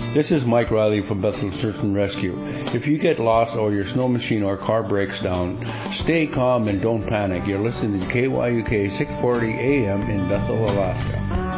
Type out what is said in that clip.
This is Mike Riley from Bethel Search and Rescue. If you get lost or your snow machine or car breaks down, stay calm and don't panic. You're listening to KYUK 640 AM in Bethel, Alaska.